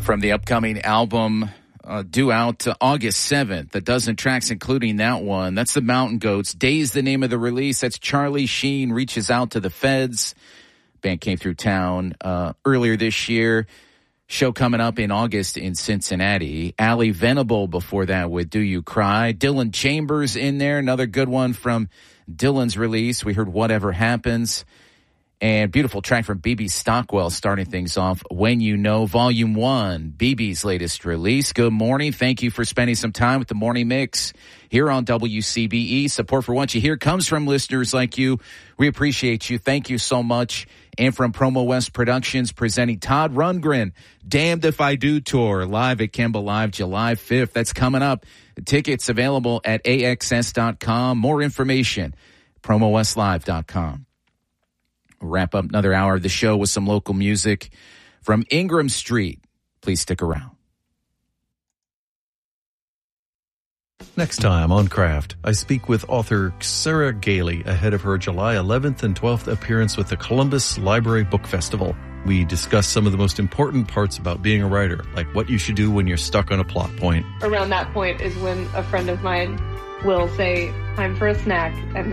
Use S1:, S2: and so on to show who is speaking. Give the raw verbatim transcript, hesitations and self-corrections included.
S1: From the upcoming album uh, due out to August seventh, a dozen tracks including that one. That's the Mountain Goats. Day's the name of the release. That's Charlie Sheen Reaches Out to the Feds. Band came through town uh, earlier this year. Show coming up in August in Cincinnati. Allie Venable before that with Do You Cry. Dylan Chambers in there, another good one from Dylan's release. We heard Whatever Happens. And beautiful track from B B Stockwell starting things off, When You Know, Volume one, B B's latest release. Good morning. Thank you for spending some time with the Morning Mix here on W C B E. Support for what you hear comes from listeners like you. We appreciate you. Thank you so much. And from Promo West Productions, presenting Todd Rundgren, Damned If I Do Tour, live at Kemba Live July fifth. That's coming up. Tickets available at A X S dot com. More information, promo west live dot com. We'll wrap up another hour of the show with some local music from Ingram Street. Please stick around.
S2: Next time on Craft, I speak with author Sarah Gailey ahead of her July eleventh and twelfth appearance with the Columbus Library Book Festival. We discuss some of the most important parts about being a writer, like what you should do when you're stuck on a plot point.
S3: Around that point is when a friend of mine will say, time for a snack, and